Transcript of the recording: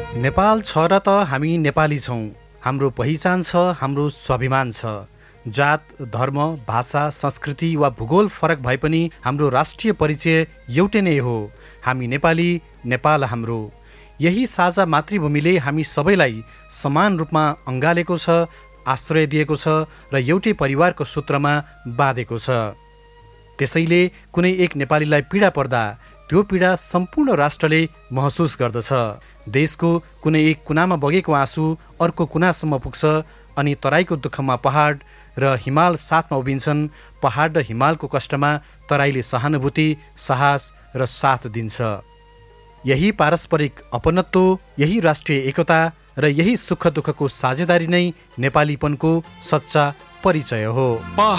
नेपाल छ र त हामी नेपाली छौँ। हाम्रो पहिचान छ, हाम्रो स्वाभिमान छ। जात, धर्म, भाषा, संस्कृति वा भूगोल फरक भए पनि हाम्रो राष्ट्रिय परिचय एउटै नै हो। हामी नेपाली, नेपाल हाम्रो। यही साझा मातृभूमिले हामी सबैलाई समान रूपमा अँगालेको छ, आश्रय दिएको छ र एउटै परिवारको सूत्रमा बाँधेको छ। त्यसैले कुनै एक नेपालीलाई पीडा पर्दा त्यो पीडा सम्पूर्ण राष्ट्रले महसुस गर्दछ। देशको कुनै एक कुनामा बगेको आँसु अर्को कुनासम्म पुग्छ अनि तराईको दुःखमा पहाड र हिमाल साथमा उभिन्छन्। पहाड र हिमालको कष्टमा तराईले सहानुभूति, साहस र साथ दिन्छ। यही पारस्परिक अपनत्व, यही राष्ट्रिय एकता र यही सुख दुःखको साझेदारी नै नेपालीपनको सच्चा परिचय हो।